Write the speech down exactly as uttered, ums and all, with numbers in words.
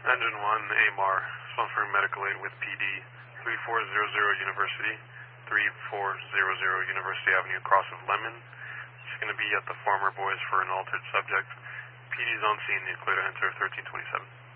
Engine one, A M R, sponsoring medical aid with P D, three four zero zero University, three four zero zero University Avenue, across of Lemon. It's going to be at the Farmer Boys for an altered subject. P D's on scene, the clear to enter thirteen twenty-seven.